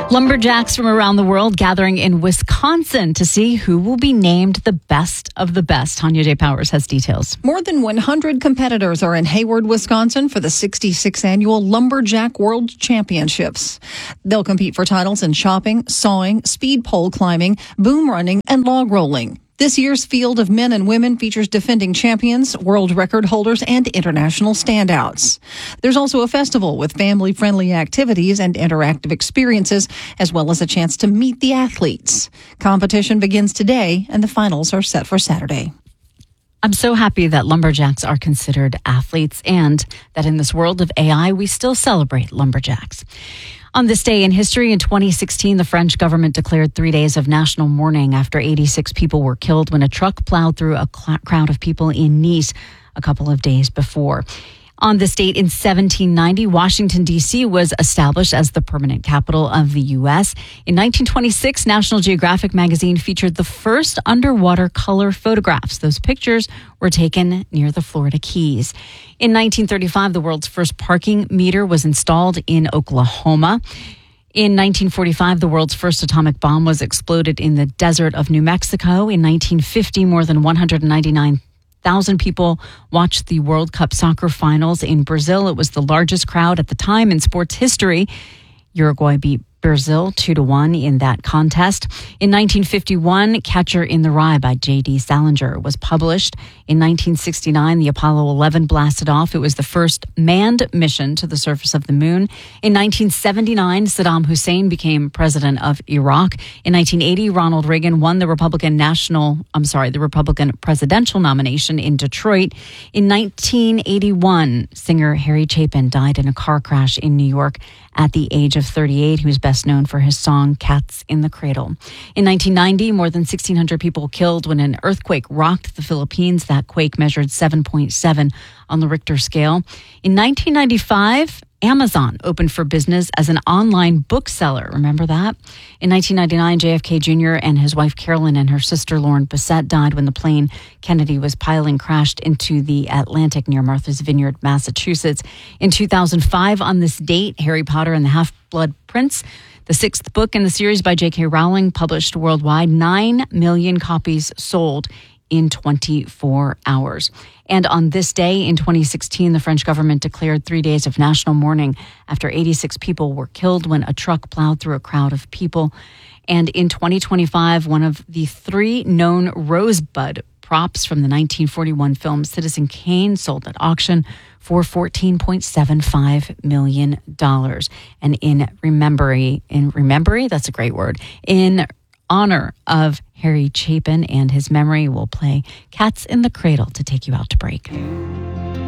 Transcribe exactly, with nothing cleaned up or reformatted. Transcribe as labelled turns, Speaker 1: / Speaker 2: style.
Speaker 1: Lumberjacks from around the world gathering in Wisconsin to see who will be named the best of the best. Tanya J. Powers has details.
Speaker 2: More than one hundred competitors are in Hayward, Wisconsin for the sixty-sixth Annual Lumberjack World Championships. They'll compete for titles in chopping, sawing, speed pole climbing, boom running, and log rolling. This year's field of men and women features defending champions, world record holders, and international standouts. There's also a festival with family-friendly activities and interactive experiences, as well as a chance to meet the athletes. Competition begins today, and the finals are set for Saturday.
Speaker 1: I'm so happy that lumberjacks are considered athletes and that in this world of A I, we still celebrate lumberjacks. On this day in history, in twenty sixteen, the French government declared three days of national mourning after eighty-six people were killed when a truck plowed through a cl- crowd of people in Nice a couple of days before. On this date in seventeen ninety, Washington, D C was established as the permanent capital of the U S. In nineteen twenty-six, National Geographic magazine featured the first underwater color photographs. Those pictures were taken near the Florida Keys. In nineteen thirty-five, the world's first parking meter was installed in Oklahoma. In nineteen forty-five, the world's first atomic bomb was exploded in the desert of New Mexico. In nineteen fifty, more than one hundred ninety-nine thousand people watched the World Cup soccer finals in Brazil. It was the largest crowd at the time in sports history. Uruguay beat Brazil two to one in that contest. In nineteen fifty-one, Catcher in the Rye by J D Salinger was published. In nineteen sixty-nine, the Apollo eleven blasted off. It was the first manned mission to the surface of the moon. In nineteen seventy-nine, Saddam Hussein became president of Iraq. In nineteen eighty, Ronald Reagan won the Republican national, I'm sorry, the Republican presidential nomination in Detroit. In nineteen eighty-one, singer Harry Chapin died in a car crash in New York at the age of thirty-eight. He was best known for his song Cats in the Cradle. In nineteen ninety, more than sixteen hundred people killed when an earthquake rocked the Philippines. That quake measured seven point seven on the Richter scale. In nineteen ninety-five, Amazon opened for business as an online bookseller. Remember that? In nineteen ninety-nine, J F K Junior and his wife Carolyn and her sister Lauren Bissett died when the plane Kennedy was piloting crashed into the Atlantic near Martha's Vineyard, Massachusetts. In two thousand five, on this date, Harry Potter and the Half-Blood Prince, the sixth book in the series by J K Rowling, published worldwide, nine million copies sold in twenty-four hours. And on this day in twenty sixteen, the French government declared three days of national mourning after eighty-six people were killed when a truck plowed through a crowd of people. And in twenty twenty-five, one of the three known Rosebud props from the nineteen forty-one film Citizen Kane sold at auction for fourteen point seven five million dollars. And in remembery, in remembery, that's a great word, in honor of Harry Chapin and his memory, we'll play Cats in the Cradle to take you out to break.